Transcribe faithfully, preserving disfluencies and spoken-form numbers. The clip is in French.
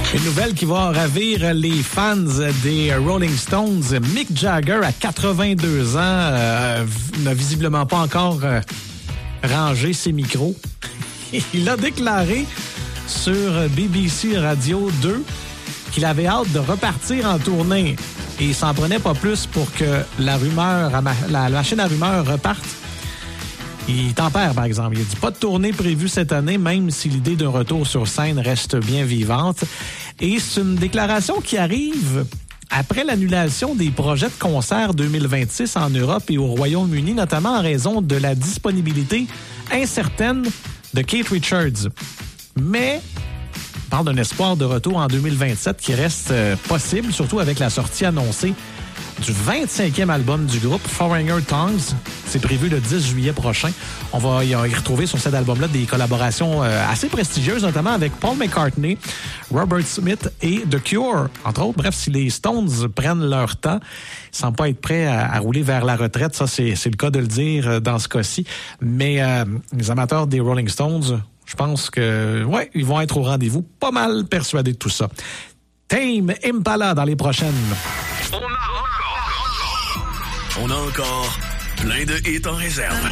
Une nouvelle qui va ravir les fans des Rolling Stones. Mick Jagger, à quatre-vingt-deux ans, euh, n'a visiblement pas encore euh, rangé ses micros. Il a déclaré sur B B C Radio deux qu'il avait hâte de repartir en tournée. Et il s'en prenait pas plus pour que la rumeur, la machine à rumeurs reparte. Il tempère, par exemple. Il a dit pas de tournée prévue cette année, même si l'idée d'un retour sur scène reste bien vivante. Et c'est une déclaration qui arrive après l'annulation des projets de concert deux mille vingt-six en Europe et au Royaume-Uni, notamment en raison de la disponibilité incertaine de Keith Richards. Mais on parle d'un espoir de retour en deux mille vingt-sept qui reste euh, possible, surtout avec la sortie annoncée du vingt-cinquième album du groupe, Foreigner Tongues. C'est prévu le dix juillet prochain. On va y retrouver sur cet album-là des collaborations euh, assez prestigieuses, notamment avec Paul McCartney, Robert Smith et The Cure, entre autres. Bref, si les Stones prennent leur temps, ils semblent pas être prêts à, à rouler vers la retraite. Ça, c'est, c'est le cas de le dire dans ce cas-ci. Mais euh, les amateurs des Rolling Stones, je pense que ouais, ils vont être au rendez-vous. Pas mal persuadés de tout ça. Tame Impala dans les prochaines. On a encore, on a encore plein de hits en réserve.